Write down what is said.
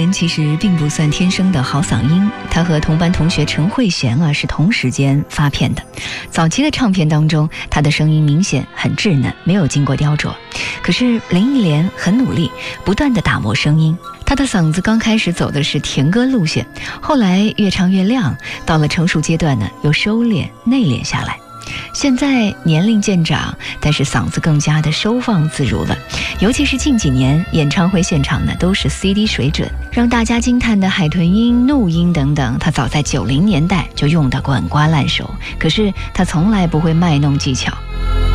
莲其实并不算天生的好嗓音，她和同班同学陈慧娴是同时间发片的。早期的唱片当中，她的声音明显很稚嫩，没有经过雕琢。可是林忆莲很努力，不断地打磨声音。她的嗓子刚开始走的是甜歌路线，后来越唱越亮，到了成熟阶段呢，又收敛内敛下来。现在年龄渐长，但是嗓子更加的收放自如了。尤其是近几年演唱会现场呢，都是 CD 水准，让大家惊叹的海豚音、怒音等等，他早在90年代就用得滚瓜烂熟。可是他从来不会卖弄技巧。